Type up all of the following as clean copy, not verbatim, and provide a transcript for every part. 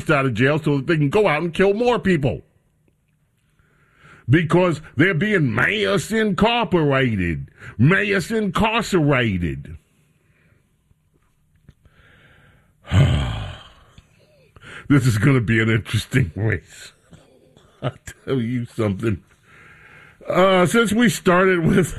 out of jail so that they can go out and kill more people. Because they're being mass incarcerated. Mass incarcerated. This is going to be an interesting race. I'll tell you something. Since we started with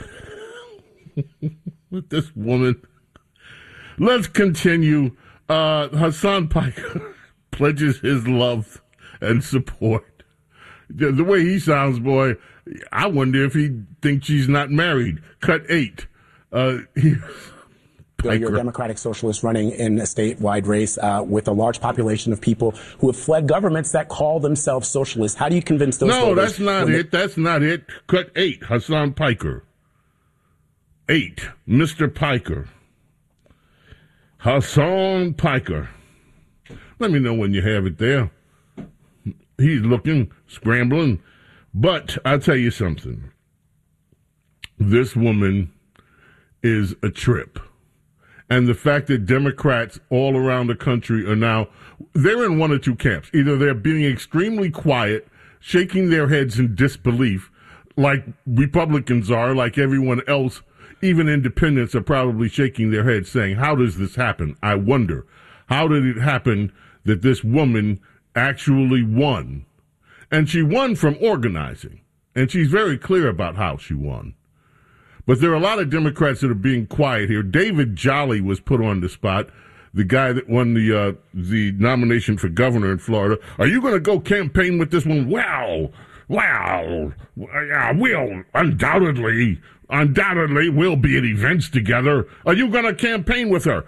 this woman, let's continue. Hasan Piker pledges his love and support. The way he sounds, boy, I wonder if he thinks she's not married. Cut 8. You're a Democratic Socialist running in a statewide race with a large population of people who have fled governments that call themselves socialists. How do you convince those voters? No, that's not it. That's not it. Cut 8, Hasan Piker. 8, Mr. Piker. Hasan Piker. Let me know when you have it there. He's looking, scrambling. But I'll tell you something. This woman is a trip. And the fact that Democrats all around the country are now, they're in one or two camps. Either they're being extremely quiet, shaking their heads in disbelief, like Republicans are, like everyone else. Even independents are probably shaking their heads saying, how does this happen? I wonder. How did it happen that this woman actually won? And she won from organizing. And she's very clear about how she won. But there are a lot of Democrats that are being quiet here. David Jolly was put on the spot, the guy that won the nomination for governor in Florida. Are you going to go campaign with this one? Well, we'll undoubtedly we'll be at events together. Are you going to campaign with her?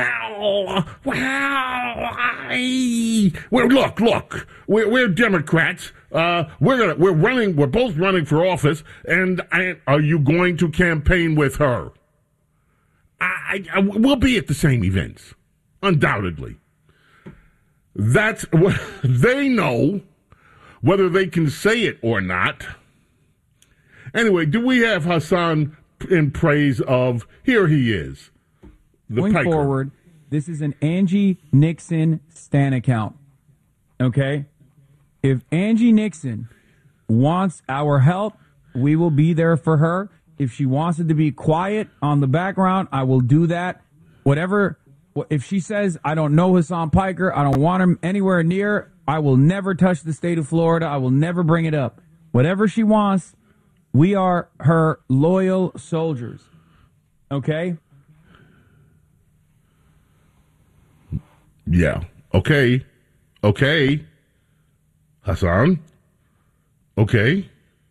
Look, we're Democrats. We're both running for office, and are you going to campaign with her? We'll be at the same events, undoubtedly. That's what they know, whether they can say it or not. Anyway, do we have Hasan in praise of, here he is, the Going Piker. Forward, this is an Angie Nixon Stan account, okay? If Angie Nixon wants our help, we will be there for her. If she wants it to be quiet on the background, I will do that. Whatever, if she says, I don't know Hasan Piker, I don't want him anywhere near, I will never touch the state of Florida. I will never bring it up. Whatever she wants, we are her loyal soldiers. Okay? Yeah. Okay. Hasan? Okay.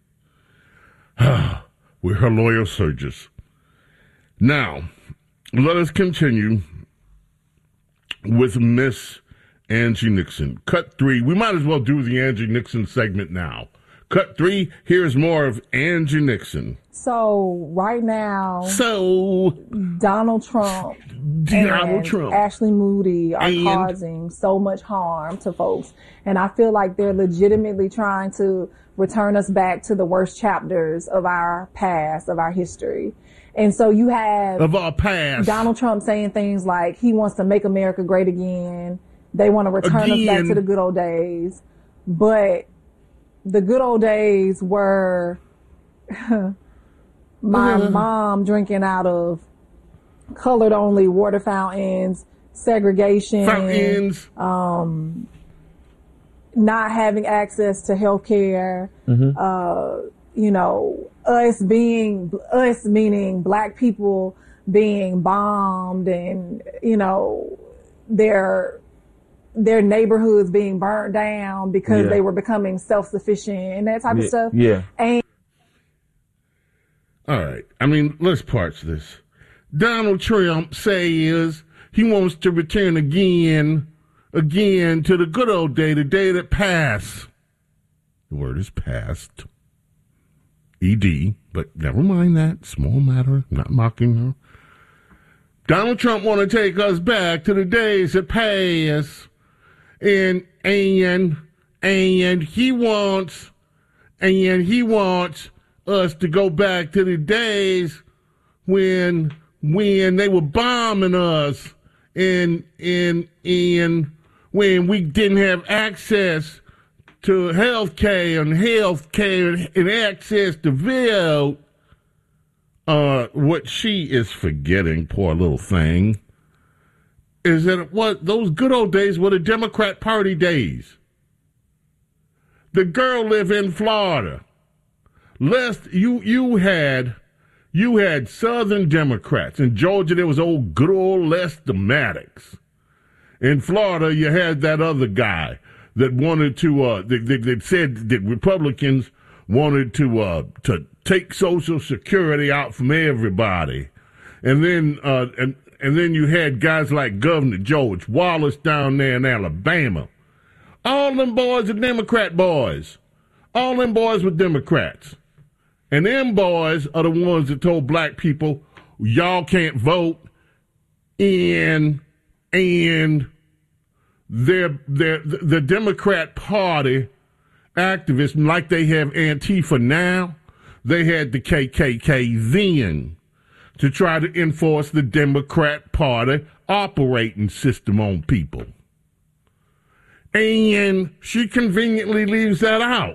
We're her loyal soldiers. Now, let us continue with Miss Angie Nixon. Cut 3. We might as well do the Angie Nixon segment now. Cut 3, here's more of Angie Nixon. So, right now, Donald Trump and Ashley Moody are causing so much harm to folks. And I feel like they're legitimately trying to return us back to the worst chapters of our past, of our history. And so you have of our past. Donald Trump saying things like he wants to make America great again. They want to return us back to the good old days. But the good old days were my mom drinking out of colored only water fountains, segregation, not having access to health care, us meaning black people being bombed and, their neighborhoods being burned down because they were becoming self-sufficient and that type of stuff. Yeah. And all right. I mean, let's parse this. Donald Trump says he wants to return again to the good old day, the day that passed. The word is past. ED, but never mind that. Small matter. Not mocking her. Donald Trump want to take us back to the days that passed. And he wants us to go back to the days when they were bombing us and when we didn't have access to health care and access to vote. What she is forgetting, poor little thing, is that those good old days were the Democrat Party days. The girl lived in Florida. You had Southern Democrats. In Georgia, there was good old Lester Maddox. In Florida, you had that other guy that wanted to, that said that Republicans wanted to take Social Security out from everybody. And then, and then you had guys like Governor George Wallace down there in Alabama. All them boys are Democrat boys. All them boys were Democrats. And them boys are the ones that told black people, y'all can't vote, and the Democrat Party activists, like they have Antifa now, they had the KKK then to try to enforce the Democrat Party operating system on people. And she conveniently leaves that out.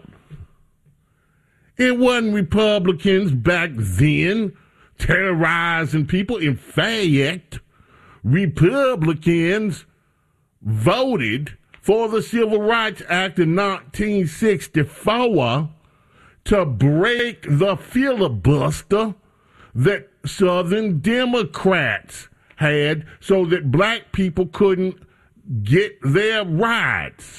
It wasn't Republicans back then terrorizing people. In fact, Republicans voted for the Civil Rights Act in 1964 to break the filibuster that Southern Democrats had so that black people couldn't get their rights.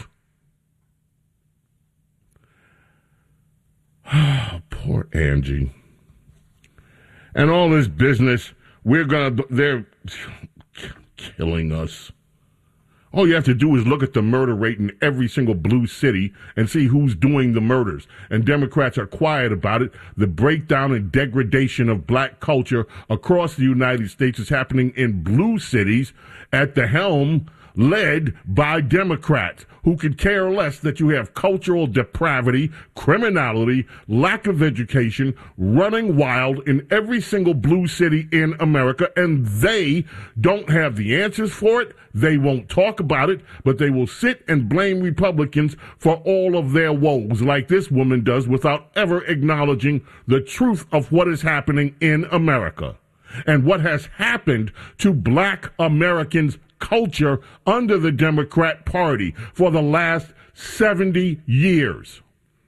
Poor Angie. And all this business, they're killing us. All you have to do is look at the murder rate in every single blue city and see who's doing the murders. And Democrats are quiet about it. The breakdown and degradation of black culture across the United States is happening in blue cities at the helm, led by Democrats who could care less that you have cultural depravity, criminality, lack of education, running wild in every single blue city in America, and they don't have the answers for it. They won't talk about it, but they will sit and blame Republicans for all of their woes, like this woman does, without ever acknowledging the truth of what is happening in America and what has happened to black Americans' culture under the Democrat Party for the last 70 years.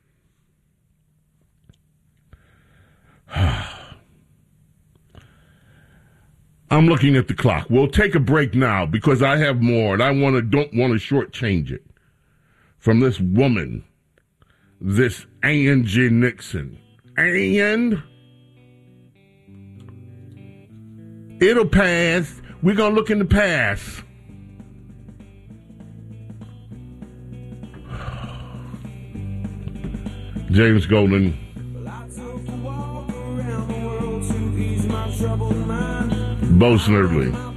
I'm looking at the clock. We'll take a break now because I have more, and I don't want to shortchange it from this woman, this Angie Nixon. And it'll pass. We're going to look in the past. James Golden. Bo Snerdley.